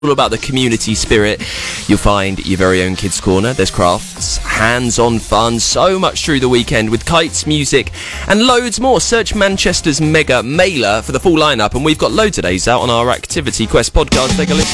all about the community spirit. You'll find your very own Kids Corner. There's crafts, hands-on fun, so much through the weekend with kites, music and loads more. Search Manchester's Mega Mailer for the full lineup, and we've got loads of days out on our Activity Quest podcast. Take a listen.